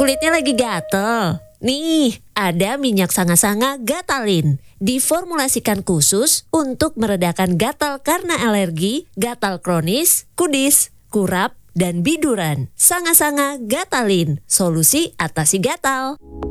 kulitnya lagi gatel? Nih, ada minyak sanga-sanga Gatalin. Diformulasikan khusus untuk meredakan gatal karena alergi, gatal kronis, kudis, kurap, dan biduran. Sanga-sanga Gatalin, solusi atasi gatal.